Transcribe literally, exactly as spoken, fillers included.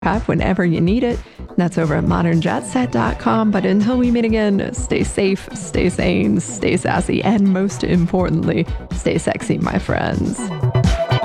have whenever you need it. That's over at modern jet set dot com. But until we meet again, stay safe, stay sane, stay sassy, and most importantly, stay sexy, my friends.